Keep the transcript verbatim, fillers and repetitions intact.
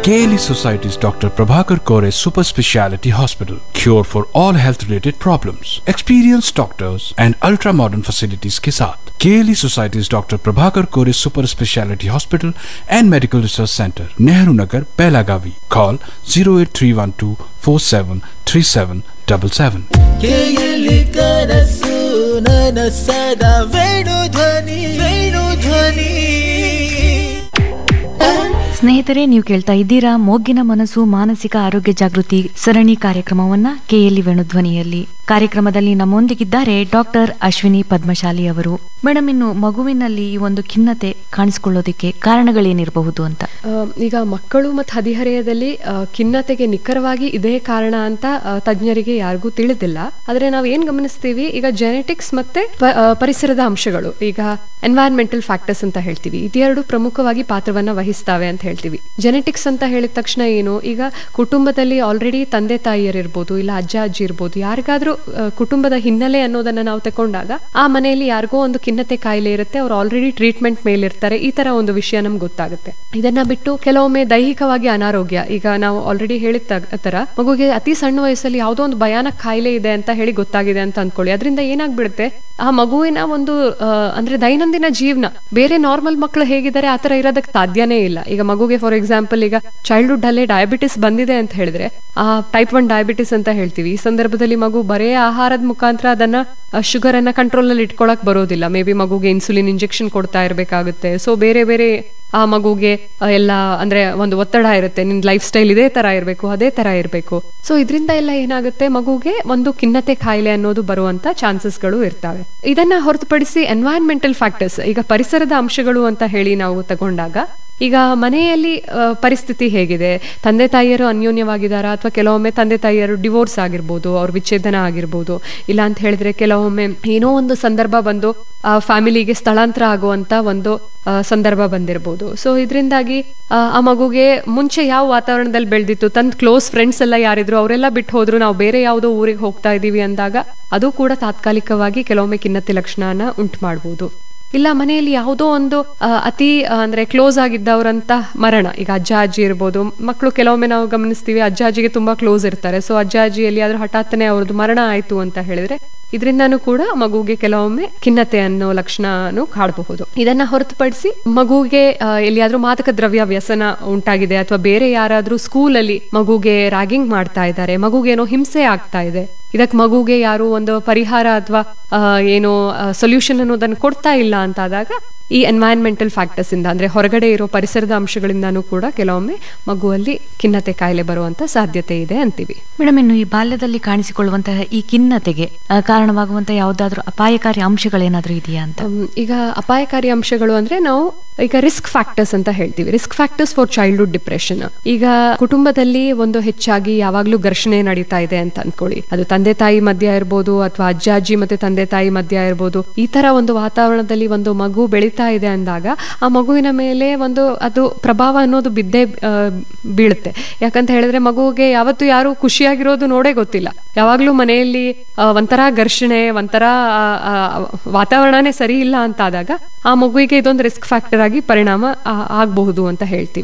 K L E Society's Doctor Prabhakar Kore Super Speciality Hospital. Cure for all health related problems. Experienced doctors and ultra modern facilities के साथ K L E Society's Doctor Prabhakar Kore Super Speciality Hospital and Medical Research Center, Nehru Nagar, Pelagavi. Call zero eight three one two four seven three seven seven seven. K L E ಕನಸು ನನಸದ ವೇಣು ಧ್ವನಿ ವೇಣು ಧ್ವನಿ. ಸ್ನೇಹಿತರೆ, ನೀವು ಕೇಳ್ತಾ ಇದ್ದೀರಾ ಮೊಗ್ಗಿನ ಮನಸ್ಸು ಮಾನಸಿಕ ಆರೋಗ್ಯ ಜಾಗೃತಿ ಸರಣಿ ಕಾರ್ಯಕ್ರಮವನ್ನ ಕೆಎಲ್ಇ ವೇಣುಧ್ವನಿಯಲ್ಲಿ. ಕಾರ್ಯಕ್ರಮದಲ್ಲಿ ನಮ್ಮೊಂದಿಗಿದ್ದಾರೆ ಡಾಕ್ಟರ್ ಅಶ್ವಿನಿ ಪದ್ಮಶಾಲಿ ಅವರು. ಮೇಡಮ್, ಇನ್ನು ಮಗುವಿನಲ್ಲಿ ಈ ಒಂದು ಖಿನ್ನತೆ ಕಾಣಿಸಿಕೊಳ್ಳೋದಕ್ಕೆ ಕಾರಣಗಳೇನಿರಬಹುದು ಅಂತ? ಈಗ ಮಕ್ಕಳು ಮತ್ತು ಹದಿಹರೆಯದಲ್ಲಿ ಖಿನ್ನತೆಗೆ ನಿಖರವಾಗಿ ಇದೇ ಕಾರಣ ಅಂತ ತಜ್ಞರಿಗೆ ಯಾರಿಗೂ ತಿಳಿದಿಲ್ಲ. ಆದ್ರೆ ನಾವು ಏನ್ ಗಮನಿಸ್ತೀವಿ, ಈಗ ಜೆನೆಟಿಕ್ಸ್ ಮತ್ತೆ ಪರಿಸರದ ಅಂಶಗಳು, ಈಗ ಎನ್ವೈರನ್ಮೆಂಟಲ್ ಫ್ಯಾಕ್ಟರ್ಸ್ ಅಂತ ಹೇಳ್ತೀವಿ, ಇದೆರಡು ಪ್ರಮುಖವಾಗಿ ಪಾತ್ರವನ್ನ ವಹಿಸ್ತವೆ ಅಂತ ಹೇಳ್ತೀವಿ. ಜೆನೆಟಿಕ್ಸ್ ಅಂತ ಹೇಳಿದ ತಕ್ಷಣ ಏನು, ಈಗ ಕುಟುಂಬದಲ್ಲಿ ಆಲ್ರೆಡಿ ತಂದೆ ತಾಯಿಯರಿರ್ಬೋದು, ಇಲ್ಲ ಅಜ್ಜ ಅಜ್ಜಿ ಇರ್ಬೋದು, ಯಾರಿಗಾದ್ರೂ ಕುಟುಂಬದ ಹಿನ್ನೆಲೆ ಅನ್ನೋದನ್ನ ನಾವು ತಕೊಂಡಾಗ ಆ ಮನೆಯಲ್ಲಿ ಯಾರಿಗೋ ಒಂದು ಖಿನ್ನತೆ ಕಾಯಿಲೆ ಇರುತ್ತೆ, ಅವ್ರು ಆಲ್ರೆಡಿ ಟ್ರೀಟ್ಮೆಂಟ್ ಮೇಲಿರ್ತಾರೆ, ಈ ತರ ಒಂದು ವಿಷಯ ನಮ್ಗೆ ಗೊತ್ತಾಗುತ್ತೆ. ಇದನ್ನ ಬಿಟ್ಟು ಕೆಲವೊಮ್ಮೆ ದೈಹಿಕವಾಗಿ ಅನಾರೋಗ್ಯ, ಈಗ ನಾವು ಆಲ್ರೆಡಿ ಹೇಳಿದ ತರ ಮಗುಗೆ ಅತಿ ಸಣ್ಣ ವಯಸ್ಸಲ್ಲಿ ಯಾವುದೋ ಒಂದು ಭಯಾನಕ ಕಾಯಿಲೆ ಇದೆ ಅಂತ ಹೇಳಿ ಗೊತ್ತಾಗಿದೆ ಅಂತ ಅಂದ್ಕೊಳ್ಳಿ. ಅದರಿಂದ ಏನಾಗ್ಬಿಡುತ್ತೆ, ಆ ಮಗುವಿನ ಒಂದು ಅಂದ್ರೆ ದೈನಂದಿನ ಜೀವನ ಬೇರೆ ನಾರ್ಮಲ್ ಮಕ್ಕಳು ಹೇಗಿದ್ದಾರೆ ಆತರ ಇರೋದಕ್ಕೆ ಸಾಧ್ಯನೇ ಇಲ್ಲ. ಈಗ ಮಗುಗೆ ಫಾರ್ ಎಕ್ಸಾಂಪಲ್ ಈಗ ಚೈಲ್ಡ್ಹುಡ್ ಅಲ್ಲೇ ಡಯಾಬಿಟಿಸ್ ಬಂದಿದೆ ಅಂತ ಹೇಳಿದ್ರೆ, ಆ ಟೈಪ್ ಒನ್ ಡಯಾಬಿಟಿಸ್ ಅಂತ ಹೇಳ್ತೀವಿ. ಈ ಸಂದರ್ಭದಲ್ಲಿ ಮಗು ಬರೇ ಆಹಾರದ ಮುಖಾಂತರ ಅದನ್ನ ಶುಗರ್ ಅನ್ನ ಕಂಟ್ರೋಲ್ ಅಲ್ಲಿ ಇಟ್ಕೊಳಕ್ ಬರೋದಿಲ್ಲ. ಮೇ ಬಿ ಮಗುಗೆ ಇನ್ಸುಲಿನ್ ಇಂಜೆಕ್ಷನ್ ಕೊಡ್ತಾ ಇರ್ಬೇಕಾಗುತ್ತೆ. ಸೊ ಬೇರೆ ಬೇರೆ ಆ ಮಗುಗೆ ಎಲ್ಲ ಅಂದ್ರೆ ಒಂದು ಒತ್ತಡ ಇರುತ್ತೆ, ನಿನ್ ಲೈಫ್ ಸ್ಟೈಲ್ ಇದೇ ತರ ಇರಬೇಕು, ಅದೇ ತರ ಇರಬೇಕು. ಸೊ ಇದರಿಂದ ಎಲ್ಲ ಏನಾಗುತ್ತೆ, ಮಗುಗೆ ಒಂದು ಖಿನ್ನತೆ ಕಾಯಿಲೆ ಅನ್ನೋದು ಬರುವಂತ ಚಾನ್ಸಸ್ಗಳು ಇರ್ತವೆ. ಇದನ್ನ ಹೊರತುಪಡಿಸಿ ಎನ್ವೈರನ್ಮೆಂಟಲ್ ಫ್ಯಾಕ್ಟರ್ಸ್, ಈಗ ಪರಿಸರದ ಅಂಶಗಳು ಅಂತ ಹೇಳಿ ನಾವು ತಗೊಂಡಾಗ, ಈಗ ಮನೆಯಲ್ಲಿ ಪರಿಸ್ಥಿತಿ ಹೇಗಿದೆ, ತಂದೆ ತಾಯಿಯರು ಅನ್ಯೋನ್ಯವಾಗಿದ್ದಾರಾ, ಅಥವಾ ಕೆಲವೊಮ್ಮೆ ತಂದೆ ತಾಯಿಯರು ಡಿವೋರ್ಸ್ ಆಗಿರ್ಬೋದು, ಅವ್ರ ವಿಚ್ಛೇದನ ಆಗಿರ್ಬೋದು, ಇಲ್ಲ ಅಂತ ಹೇಳಿದ್ರೆ ಕೆಲವೊಮ್ಮೆ ಏನೋ ಒಂದು ಸಂದರ್ಭ ಬಂದು ಆ ಫ್ಯಾಮಿಲಿಗೆ ಸ್ಥಳಾಂತರ ಆಗುವಂತ ಒಂದು ಸಂದರ್ಭ ಬಂದಿರಬಹುದು. ಸೊ ಇದರಿಂದಾಗಿ ಆ ಮಗುಗೆ ಮುಂಚೆ ಯಾವ ವಾತಾವರಣದಲ್ಲಿ ಬೆಳೆದಿತ್ತು, ತನ್ನ ಕ್ಲೋಸ್ ಫ್ರೆಂಡ್ಸ್ ಎಲ್ಲ ಯಾರಿದ್ರು ಅವರೆಲ್ಲ ಬಿಟ್ಟು ಹೋದ್ರು, ನಾವು ಬೇರೆ ಯಾವುದೋ ಊರಿಗೆ ಹೋಗ್ತಾ ಇದೀವಿ ಅಂದಾಗ ಅದು ಕೂಡ ತಾತ್ಕಾಲಿಕವಾಗಿ ಕೆಲವೊಮ್ಮೆ ಖಿನ್ನತೆ ಲಕ್ಷಣನ ಉಂಟು ಮಾಡಬಹುದು. ಇಲ್ಲ ಮನೆಯಲ್ಲಿ ಯಾವುದೋ ಒಂದು ಅತಿ ಅಂದ್ರೆ ಕ್ಲೋಸ್ ಆಗಿದ್ದವರಂತ ಮರಣ, ಈಗ ಅಜ್ಜ ಅಜ್ಜಿ ಇರ್ಬೋದು, ಮಕ್ಕಳು ಕೆಲವೊಮ್ಮೆ ನಾವು ಗಮನಿಸ್ತೀವಿ ಅಜ್ಜ ಅಜ್ಜಿಗೆ ತುಂಬಾ ಕ್ಲೋಸ್ ಇರ್ತಾರೆ. ಸೊ ಅಜ್ಜ ಅಜ್ಜಿಯಲ್ಲಿ ಆದ್ರೂ ಹಠಾತ್ತನೆ ಅವ್ರದ್ದು ಮರಣ ಆಯ್ತು ಅಂತ ಹೇಳಿದ್ರೆ ಇದರಿಂದಾನು ಕೂಡ ಮಗುಗೆ ಕೆಲವೊಮ್ಮೆ ಖಿನ್ನತೆ ಅನ್ನೋ ಲಕ್ಷಣನು ಕಾಡಬಹುದು. ಇದನ್ನ ಹೊರತುಪಡಿಸಿ ಮಗುಗೆ ಎಲ್ಲಿಯಾದ್ರೂ ಮಾದಕ ದ್ರವ್ಯ ವ್ಯಸನ ಉಂಟಾಗಿದೆ, ಅಥವಾ ಬೇರೆ ಯಾರಾದ್ರೂ ಸ್ಕೂಲ್ ಅಲ್ಲಿ ಮಗುಗೆ ರ್ಯಾಗಿಂಗ್ ಮಾಡ್ತಾ ಇದ್ದಾರೆ, ಮಗುಗೇನೋ ಹಿಂಸೆ ಆಗ್ತಾ ಇದೆ, ಇದಕ್ಕೆ ಮಗುಗೆ ಯಾರು ಒಂದು ಪರಿಹಾರ ಅಥವಾ ಏನೋ ಸೊಲ್ಯೂಷನ್ ಅನ್ನೋದನ್ನು ಕೊಡ್ತಾ ಇಲ್ಲ ಅಂತ ಆದಾಗ ಈ ಎನ್ವೈರನ್ಮೆಂಟಲ್ ಫ್ಯಾಕ್ಟರ್ಸ್ ಇಂದ ಅಂದ್ರೆ ಹೊರಗಡೆ ಇರೋ ಪರಿಸರದ ಅಂಶಗಳಿಂದಾನು ಕೂಡ ಕೆಲವೊಮ್ಮೆ ಮಗುವಲ್ಲಿ ಖಿನ್ನತೆ ಕಾಯಿಲೆ ಬರುವಂತ ಸಾಧ್ಯತೆ ಇದೆ ಅಂತೀವಿ. ಮೇಡಮ್, ಇನ್ನು ಈ ಬಾಲ್ಯದಲ್ಲಿ ಕಾಣಿಸಿಕೊಳ್ಳುವಂತಹ ಈ ಖಿನ್ನತೆಗೆ ಕಾರಣವಾಗುವಂತಹ ಯಾವುದಾದ್ರೂ ಅಪಾಯಕಾರಿ ಅಂಶಗಳೇನಾದ್ರೂ ಇದೆಯಾ ಅಂತ? ಈಗ ಅಪಾಯಕಾರಿ ಅಂಶಗಳು ಅಂದ್ರೆ ನಾವು ಈಗ ರಿಸ್ಕ್ ಫ್ಯಾಕ್ಟರ್ಸ್ ಅಂತ ಹೇಳ್ತೀವಿ. Risk factors for childhood depression. ಈಗ ಕುಟುಂಬದಲ್ಲಿ ಒಂದು ಹೆಚ್ಚಾಗಿ ಯಾವಾಗ್ಲೂ ಘರ್ಷಣೆ ನಡೀತಾ ಇದೆ ಅಂತ ಅನ್ಕೊಳ್ಳಿ, ಅದು ತಂದೆ ತಾಯಿ ಮಧ್ಯ ಇರ್ಬೋದು, ಅಥವಾ ಅಜ್ಜ ಅಜ್ಜಿ ಮತ್ತೆ ತಂದೆ ತಾಯಿ ಮಧ್ಯ ಇರ್ಬೋದು. ಈ ತರ ಒಂದು ವಾತಾವರಣದಲ್ಲಿ ಒಂದು ಮಗು ಬೆಳೀತಾ ಇದೆ ಅಂದಾಗ ಆ ಮಗುವಿನ ಮೇಲೆ ಒಂದು ಅದು ಪ್ರಭಾವ ಅನ್ನೋದು ಬಿದ್ದೇ ಬೀಳುತ್ತೆ. ಯಾಕಂತ ಹೇಳಿದ್ರೆ ಮಗುವಿಗೆ ಯಾವತ್ತು ಯಾರು ಖುಷಿಯಾಗಿರೋದು ನೋಡೇ ಗೊತ್ತಿಲ್ಲ. ಯಾವಾಗ್ಲೂ ಮನೆಯಲ್ಲಿ ಒಂಥರ ಘರ್ಷಣೆ, ಒಂಥರ ವಾತಾವರಣನೇ ಸರಿ ಇಲ್ಲ ಅಂತ ಆದಾಗ ಆ ಮಗುವಿಗೆ ಇದೊಂದು ರಿಸ್ಕ್ ಫ್ಯಾಕ್ಟರ್ ಆಗಿ ಪರಿಣಾಮ ಆಗಬಹುದು ಅಂತ ಹೇಳ್ತೀವಿ.